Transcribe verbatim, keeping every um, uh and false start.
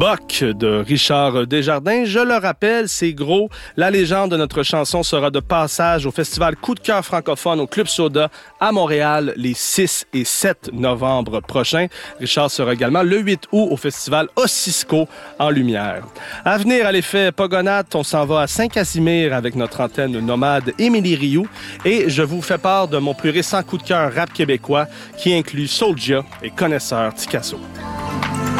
Boc de Richard Desjardins. Je le rappelle, c'est gros. La légende de notre chanson sera de passage au festival Coup de cœur francophone au Club Soda à Montréal les six et sept novembre prochains. Richard sera également le huit août au festival Ossisco en Lumière. À venir à l'effet Pogonat, on s'en va à Saint-Casimir avec notre antenne nomade Émilie Rioux et je vous fais part de mon plus récent coup de cœur rap québécois qui inclut Soulja et Connaisseur Ticasso.